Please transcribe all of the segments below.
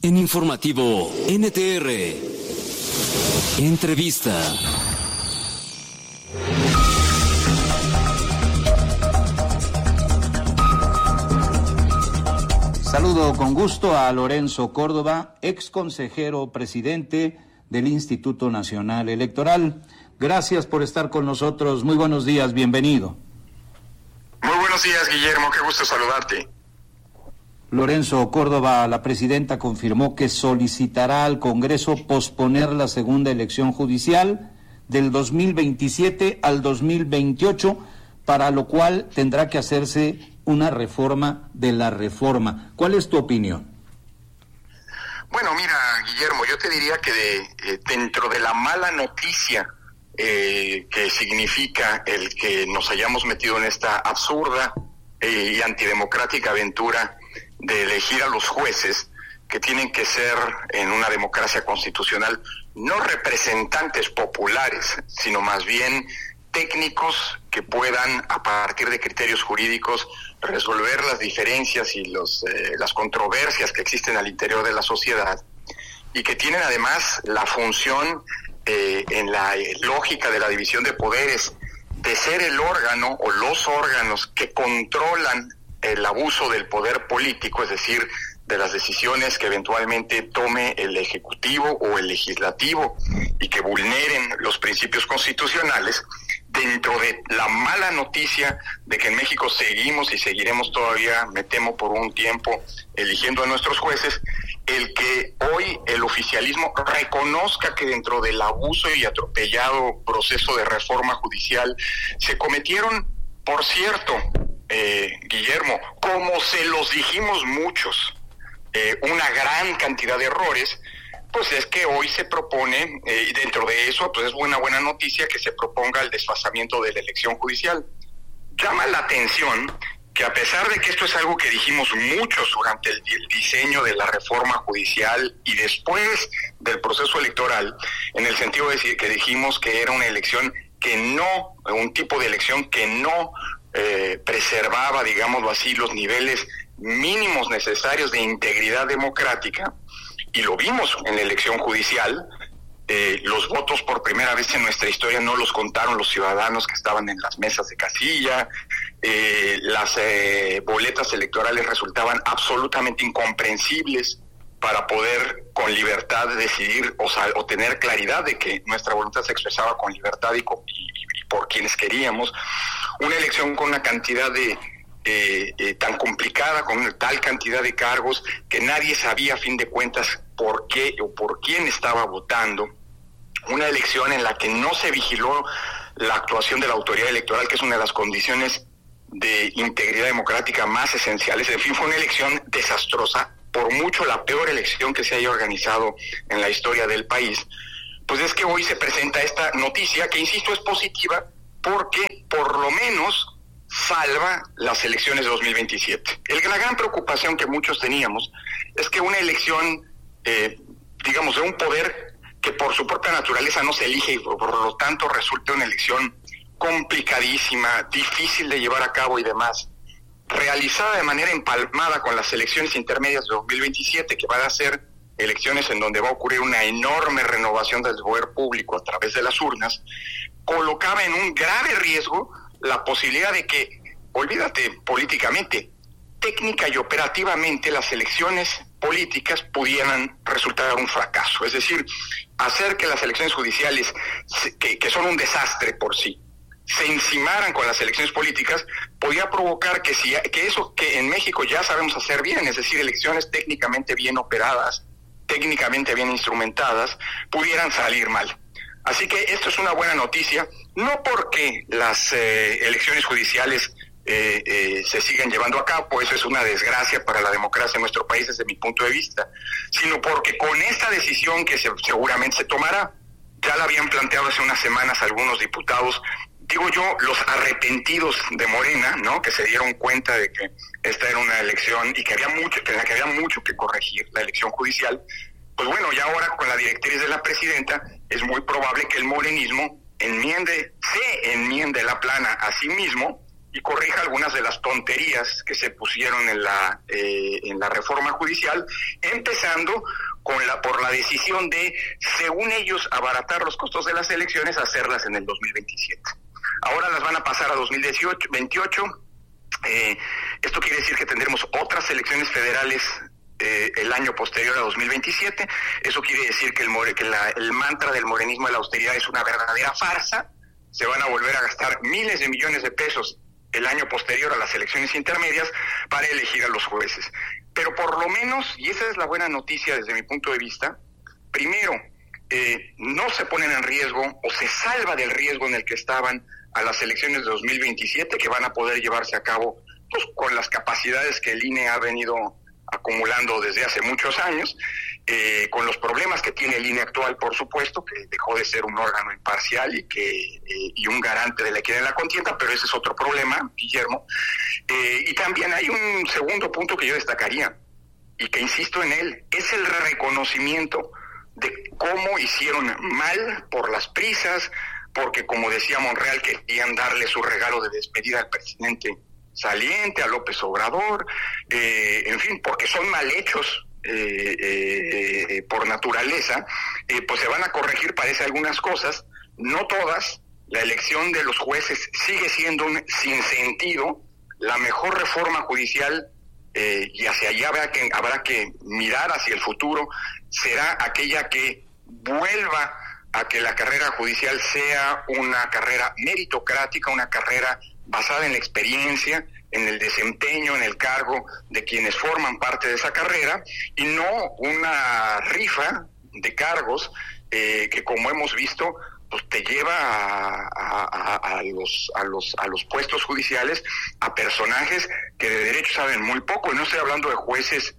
En Informativo NTR, entrevista. Saludo con gusto a Lorenzo Córdoba, ex consejero presidente del Instituto Nacional Electoral. Gracias por estar con nosotros. Muy buenos días, bienvenido. Muy buenos días, Guillermo, qué gusto saludarte. Lorenzo Córdoba, la presidenta confirmó que solicitará al Congreso posponer la segunda elección judicial del 2027 al 2028, para lo cual tendrá que hacerse una reforma de la reforma. ¿Cuál es tu opinión? Bueno, mira, Guillermo, yo te diría que dentro de la mala noticia que significa el que nos hayamos metido en esta absurda y antidemocrática aventura de elegir a los jueces, que tienen que ser en una democracia constitucional no representantes populares, sino más bien técnicos que puedan, a partir de criterios jurídicos, resolver las diferencias y las controversias que existen al interior de la sociedad, y que tienen además la función, en la lógica de la división de poderes, de ser el órgano o los órganos que controlan el abuso del poder político, es decir, de las decisiones que eventualmente tome el Ejecutivo o el Legislativo y que vulneren los principios constitucionales, dentro de la mala noticia de que en México seguimos y seguiremos todavía, me temo, por un tiempo eligiendo a nuestros jueces. El que hoy el oficialismo reconozca que dentro del abuso y atropellado proceso de reforma judicial se cometieron, por cierto, Guillermo, como se los dijimos muchos, una gran cantidad de errores, pues es que hoy se propone, y dentro de eso, pues es una buena noticia que se proponga el desfasamiento de la elección judicial. Llama la atención que, a pesar de que esto es algo que dijimos muchos durante el diseño de la reforma judicial y después del proceso electoral, en el sentido de decir que dijimos que era una elección que no, un tipo de elección que no preservaba, digámoslo así, los niveles mínimos necesarios de integridad democrática, y lo vimos en la elección judicial. Los votos por primera vez en nuestra historia no los contaron los ciudadanos que estaban en las mesas de casilla. Las boletas electorales resultaban absolutamente incomprensibles para poder con libertad decidir, o tener claridad de que nuestra voluntad se expresaba con libertad y por quienes queríamos. Una elección con una cantidad tan complicada, con una tal cantidad de cargos, que nadie sabía a fin de cuentas por qué o por quién estaba votando. Una elección en la que no se vigiló la actuación de la autoridad electoral, que es una de las condiciones de integridad democrática más esenciales. En fin, fue una elección desastrosa, por mucho la peor elección que se haya organizado en la historia del país. Pues es que hoy se presenta esta noticia que, insisto, es positiva, porque por lo menos salva las elecciones de 2027. La gran preocupación que muchos teníamos es que una elección, digamos, de un poder que por su propia naturaleza no se elige y por lo tanto resulta una elección complicadísima, difícil de llevar a cabo y demás, realizada de manera empalmada con las elecciones intermedias de 2027, que van a ser elecciones en donde va a ocurrir una enorme renovación del poder público a través de las urnas, colocaba en un grave riesgo la posibilidad de que, olvídate políticamente, técnica y operativamente las elecciones políticas pudieran resultar un fracaso. Es decir, hacer que las elecciones judiciales, que son un desastre por sí, se encimaran con las elecciones políticas, podía provocar que eso que en México ya sabemos hacer bien, es decir, elecciones técnicamente bien operadas, técnicamente bien instrumentadas, pudieran salir mal. Así que esto es una buena noticia, no porque las elecciones judiciales se sigan llevando a cabo, eso es una desgracia para la democracia en nuestro país desde mi punto de vista, sino porque con esta decisión que seguramente se tomará, ya la habían planteado hace unas semanas algunos diputados, digo yo, los arrepentidos de Morena, ¿no?, que se dieron cuenta de que esta era una elección y que en la que había mucho que corregir, la elección judicial. Pues bueno, ya ahora con la directriz de la presidenta es muy probable que el morenismo se enmiende la plana a sí mismo y corrija algunas de las tonterías que se pusieron en la reforma judicial, empezando por la decisión de, según ellos, abaratar los costos de las elecciones, hacerlas en el 2027. Ahora las van a pasar a 2028. Esto quiere decir que tendremos otras elecciones federales el año posterior a 2027. Eso quiere decir que el mantra del morenismo de la austeridad es una verdadera farsa. Se van a volver a gastar miles de millones de pesos el año posterior a las elecciones intermedias para elegir a los jueces. Pero por lo menos, y esa es la buena noticia desde mi punto de vista, primero, no se ponen en riesgo o se salva del riesgo en el que estaban a las elecciones de 2027, que van a poder llevarse a cabo pues, con las capacidades que el INE ha venido acumulando desde hace muchos años, con los problemas que tiene el INE actual, por supuesto, que dejó de ser un órgano imparcial y un garante de la equidad en la contienda, pero ese es otro problema, Guillermo. Y también hay un segundo punto que yo destacaría, y que insisto en él, es el reconocimiento de cómo hicieron mal por las prisas, porque como decía Monreal, querían darle su regalo de despedida al presidente saliente, a López Obrador, en fin, porque son mal hechos por naturaleza, pues se van a corregir, parece, algunas cosas, no todas. La elección de los jueces sigue siendo un sinsentido. La mejor reforma judicial, y hacia allá habrá que mirar hacia el futuro, será aquella que vuelva a que la carrera judicial sea una carrera meritocrática, una carrera basada en la experiencia, en el desempeño, en el cargo de quienes forman parte de esa carrera, y no una rifa de cargos que, como hemos visto, pues te lleva a los puestos judiciales a personajes que de derecho saben muy poco. Y no estoy hablando de jueces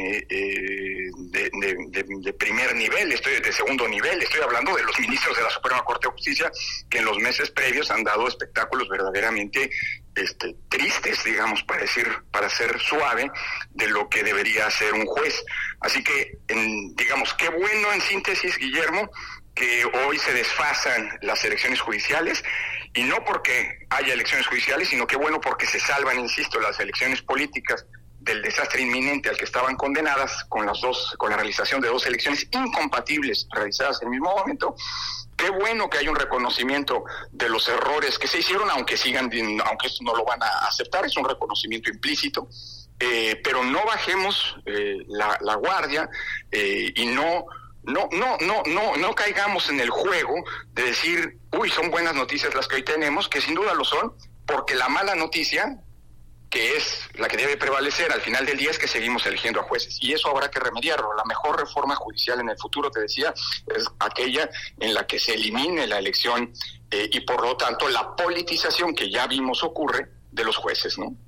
de primer nivel, de segundo nivel, estoy hablando de los ministros de la Suprema Corte de Justicia, que en los meses previos han dado espectáculos verdaderamente tristes, digamos, para ser suave, de lo que debería ser un juez. Así que, digamos, qué bueno, en síntesis, Guillermo, que hoy se desfasan las elecciones judiciales, y no porque haya elecciones judiciales, sino que bueno porque se salvan, insisto, las elecciones políticas del desastre inminente al que estaban condenadas con la realización de dos elecciones incompatibles realizadas en el mismo momento. Qué bueno que hay un reconocimiento de los errores que se hicieron, aunque esto no lo van a aceptar, es un reconocimiento implícito, pero no bajemos la guardia y no caigamos en el juego de decir, son buenas noticias las que hoy tenemos, que sin duda lo son, porque la mala noticia, que es la que debe prevalecer al final del día, es que seguimos eligiendo a jueces, y eso habrá que remediarlo. La mejor reforma judicial en el futuro, te decía, es aquella en la que se elimine la elección y por lo tanto la politización que ya vimos ocurre de los jueces, ¿no?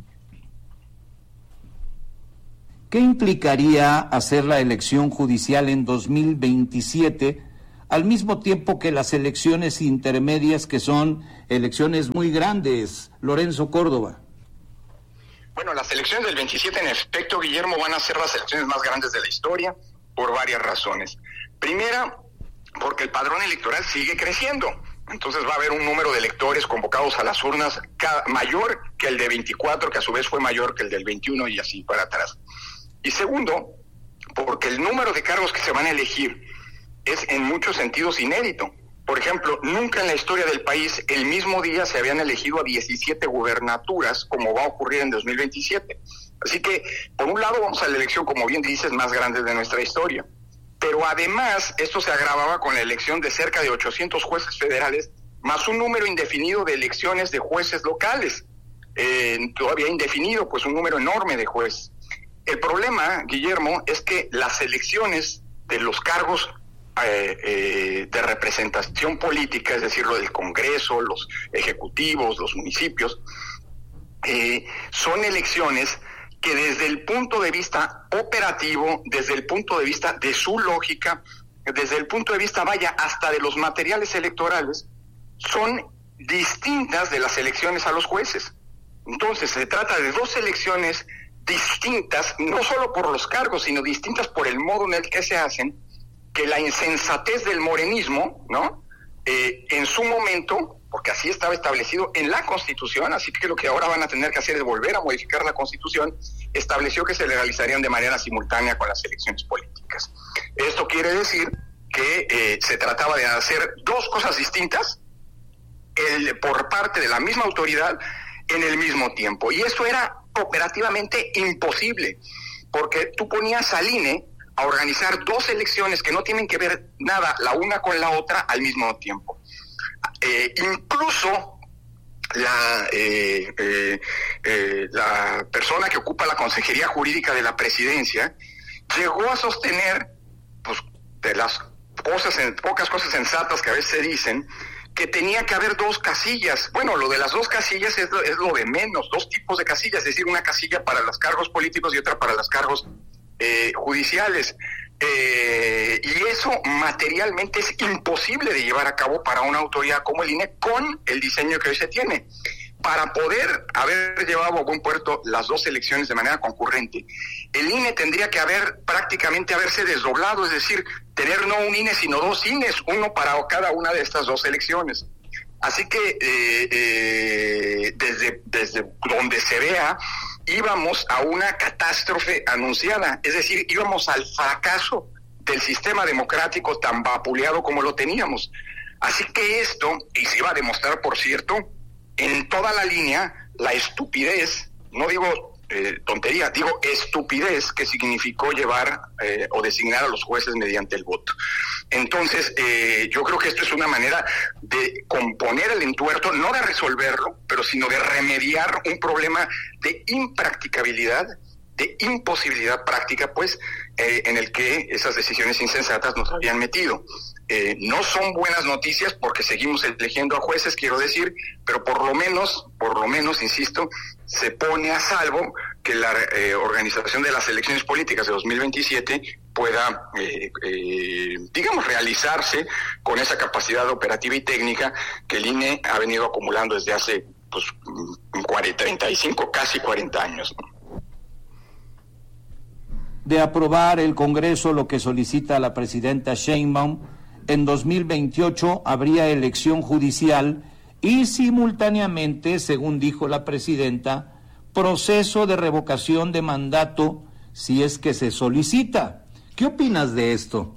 ¿Qué implicaría hacer la elección judicial en 2027 al mismo tiempo que las elecciones intermedias, que son elecciones muy grandes, Lorenzo Córdoba? Bueno, las elecciones del 27, en efecto, Guillermo, van a ser las elecciones más grandes de la historia por varias razones. Primera, porque el padrón electoral sigue creciendo. Entonces va a haber un número de electores convocados a las urnas mayor que el de 24, que a su vez fue mayor que el del 21 y así para atrás. Y segundo, porque el número de cargos que se van a elegir es en muchos sentidos inédito. Por ejemplo, nunca en la historia del país el mismo día se habían elegido a 17 gubernaturas, como va a ocurrir en 2027. Así que, por un lado, vamos a la elección, como bien dices, más grande de nuestra historia. Pero además, esto se agravaba con la elección de cerca de 800 jueces federales, más un número indefinido de elecciones de jueces locales. Todavía indefinido, pues un número enorme de jueces. El problema, Guillermo, es que las elecciones de los cargos de representación política, es decir, lo del Congreso, los ejecutivos, los municipios, son elecciones que desde el punto de vista operativo, desde el punto de vista de su lógica, desde el punto de vista, hasta de los materiales electorales, son distintas de las elecciones a los jueces. Entonces, se trata de dos elecciones distintas, no solo por los cargos, sino distintas por el modo en el que se hacen, que la insensatez del morenismo, ¿no? En su momento porque así estaba establecido en la Constitución, así que lo que ahora van a tener que hacer es volver a modificar la Constitución, estableció que se realizarían de manera simultánea con las elecciones políticas. Esto quiere decir que se trataba de hacer dos cosas distintas por parte de la misma autoridad en el mismo tiempo, y eso era operativamente imposible, porque tú ponías al INE a organizar dos elecciones que no tienen que ver nada la una con la otra al mismo tiempo. Incluso la persona que ocupa la Consejería Jurídica de la Presidencia llegó a sostener, pues, de las pocas cosas sensatas que a veces se dicen, que tenía que haber dos casillas. Bueno, lo de las dos casillas es lo de menos, dos tipos de casillas, es decir, una casilla para los cargos políticos y otra para los cargos judiciales. Y eso materialmente es imposible de llevar a cabo para una autoridad como el INE con el diseño que hoy se tiene. Para poder haber llevado a buen puerto las dos elecciones de manera concurrente, el INE tendría que prácticamente haberse desdoblado, es decir, tener no un INE sino dos INEs, uno para cada una de estas dos elecciones. Así que desde donde se vea, íbamos a una catástrofe anunciada, es decir, íbamos al fracaso del sistema democrático tan vapuleado como lo teníamos. Así que esto, y se iba a demostrar, por cierto, en toda la línea, la estupidez, no digo tontería, digo estupidez que significó llevar o designar a los jueces mediante el voto. Entonces, yo creo que esto es una manera de componer el entuerto, no de resolverlo, pero sino de remediar un problema de impracticabilidad, de imposibilidad práctica, pues, en el que esas decisiones insensatas nos habían metido. No son buenas noticias porque seguimos eligiendo a jueces, quiero decir, pero por lo menos, insisto, se pone a salvo que la organización de las elecciones políticas de 2027 pueda, digamos, realizarse con esa capacidad operativa y técnica que el INE ha venido acumulando desde hace, pues, 35, casi 40 años, ¿no? De aprobar el Congreso lo que solicita la presidenta Sheinbaum, en 2028 habría elección judicial y simultáneamente, según dijo la presidenta, proceso de revocación de mandato si es que se solicita. ¿Qué opinas de esto?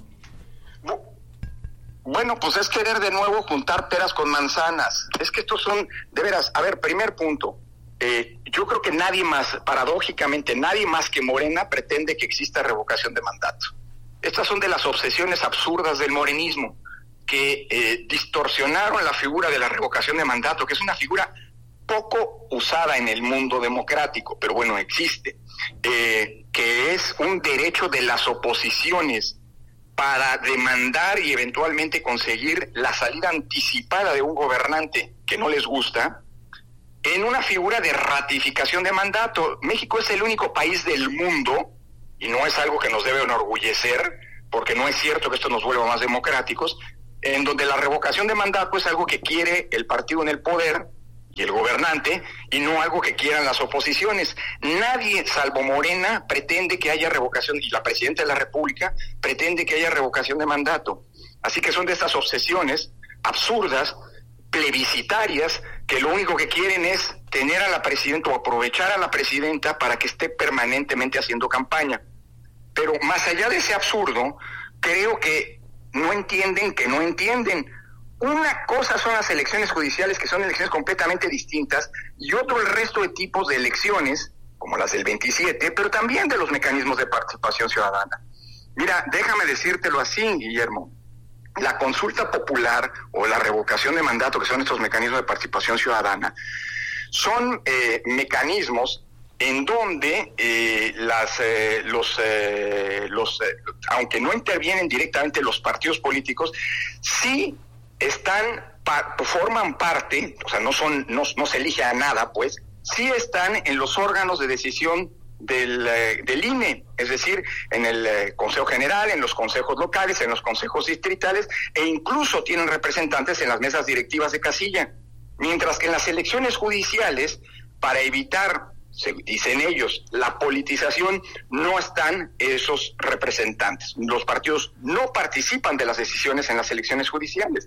Bueno, pues es querer de nuevo juntar peras con manzanas. Es que estos son, de veras, a ver, primer punto. Yo creo que nadie más, paradójicamente, nadie más que Morena pretende que exista revocación de mandato. Estas son de las obsesiones absurdas del morenismo, que distorsionaron la figura de la revocación de mandato, que es una figura poco usada en el mundo democrático, pero bueno, existe, que es un derecho de las oposiciones para demandar y eventualmente conseguir la salida anticipada de un gobernante que no les gusta, en una figura de ratificación de mandato. México es el único país del mundo, y no es algo que nos debe enorgullecer, porque no es cierto que esto nos vuelva más democráticos, en donde la revocación de mandato es algo que quiere el partido en el poder y el gobernante, y no algo que quieran las oposiciones. Nadie, salvo Morena, pretende que haya revocación, y la presidenta de la República pretende que haya revocación de mandato. Así que son de estas obsesiones absurdas, plebiscitarias, que lo único que quieren es tener a la presidenta o aprovechar a la presidenta para que esté permanentemente haciendo campaña. Pero más allá de ese absurdo, creo que no entienden que no entienden. Una cosa son las elecciones judiciales, que son elecciones completamente distintas, y otro el resto de tipos de elecciones, como las del 27, pero también de los mecanismos de participación ciudadana. Mira, déjame decírtelo así, Guillermo. La consulta popular o la revocación de mandato, que son estos mecanismos de participación ciudadana, son mecanismos en donde aunque no intervienen directamente los partidos políticos, sí forman parte, o sea, no se elige a nada, pues, sí están en los órganos de decisión del INE, es decir, en el Consejo General, en los consejos locales, en los consejos distritales, e incluso tienen representantes en las mesas directivas de casilla, mientras que en las elecciones judiciales, para evitar, dicen ellos, la politización, no están esos representantes. Los partidos no participan de las decisiones en las elecciones judiciales.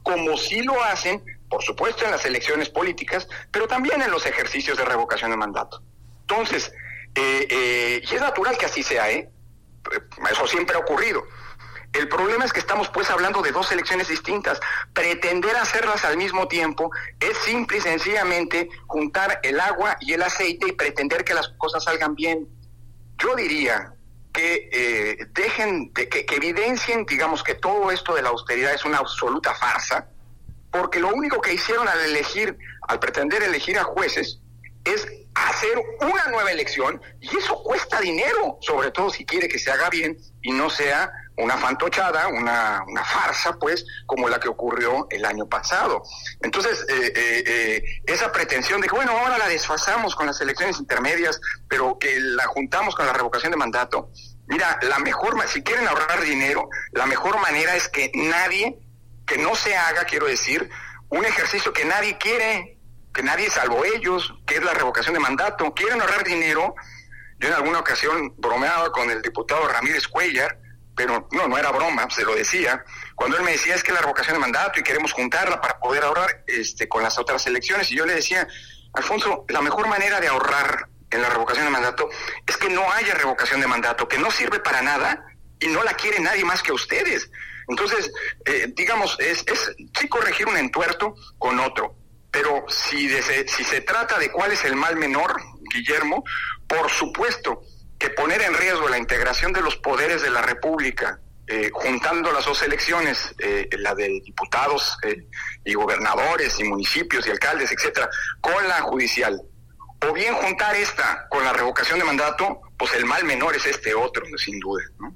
como sí lo hacen, por supuesto, en las elecciones políticas, pero también en los ejercicios de revocación de mandato. Entonces, y es natural que así sea, eso siempre ha ocurrido. El problema es que estamos pues hablando de dos elecciones distintas. Pretender hacerlas al mismo tiempo es simple y sencillamente juntar el agua y el aceite y pretender que las cosas salgan bien. Yo diría que que evidencien, digamos, que todo esto de la austeridad es una absoluta farsa, porque lo único que hicieron al pretender elegir a jueces, es hacer una nueva elección, y eso cuesta dinero, sobre todo si quiere que se haga bien y no sea una fantochada, una farsa, pues, como la que ocurrió el año pasado. Entonces, esa pretensión de que, bueno, ahora la desfasamos con las elecciones intermedias, pero que la juntamos con la revocación de mandato. Mira, si quieren ahorrar dinero, la mejor manera es que no se haga, quiero decir, un ejercicio que nadie quiere, que nadie salvo ellos, que es la revocación de mandato. Quieren ahorrar dinero. Yo en alguna ocasión bromeaba con el diputado Ramírez Cuellar, pero no era broma, se lo decía, cuando él me decía, es que la revocación de mandato y queremos juntarla para poder ahorrar con las otras elecciones, y yo le decía, Alfonso, la mejor manera de ahorrar en la revocación de mandato es que no haya revocación de mandato, que no sirve para nada y no la quiere nadie más que ustedes. Entonces, digamos, es sí corregir un entuerto con otro, pero si se trata de cuál es el mal menor, Guillermo, por supuesto que poner en riesgo la integración de los poderes de la República, juntando las dos elecciones, la de diputados y gobernadores y municipios y alcaldes, etcétera, con la judicial, o bien juntar esta con la revocación de mandato, pues el mal menor es este otro, sin duda, ¿no?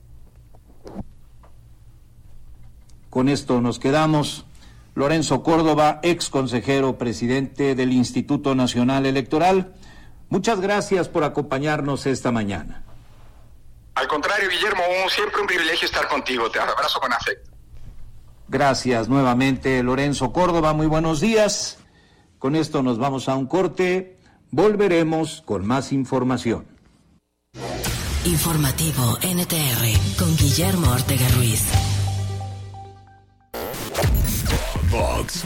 Con esto nos quedamos. Lorenzo Córdoba, ex consejero presidente del Instituto Nacional Electoral, muchas gracias por acompañarnos esta mañana. Al contrario, Guillermo, siempre un privilegio estar contigo. Te abrazo con afecto. Gracias nuevamente, Lorenzo Córdoba. Muy buenos días. Con esto nos vamos a un corte. Volveremos con más información. Informativo NTR con Guillermo Ortega Ruiz. Vox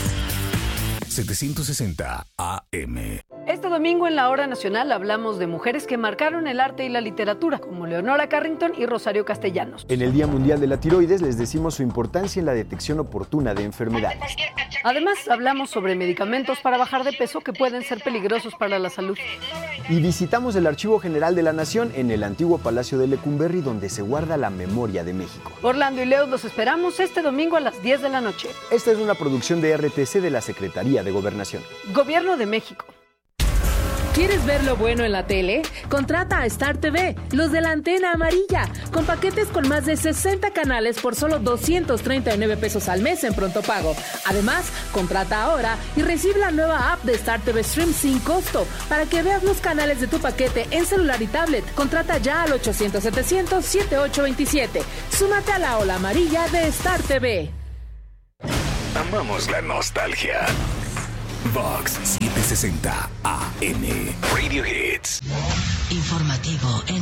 760 AM. Este domingo en la Hora Nacional hablamos de mujeres que marcaron el arte y la literatura, como Leonora Carrington y Rosario Castellanos. En el Día Mundial de la Tiroides les decimos su importancia en la detección oportuna de enfermedades. Además, hablamos sobre medicamentos para bajar de peso que pueden ser peligrosos para la salud. Y visitamos el Archivo General de la Nación en el antiguo Palacio de Lecumberri, donde se guarda la memoria de México. Orlando y Leo los esperamos este domingo a las 10 de la noche. Esta es una producción de RTC de la Secretaría de Gobernación. Gobierno de México. ¿Quieres ver lo bueno en la tele? Contrata a Star TV, los de la antena amarilla, con paquetes con más de 60 canales por solo 239 pesos al mes en pronto pago. Además, contrata ahora y recibe la nueva app de Star TV Stream sin costo para que veas los canales de tu paquete en celular y tablet. Contrata ya al 800-700-7827. Súmate a la ola amarilla de Star TV. Amamos la nostalgia. Vox 760 AM. Radio Hits. Informativo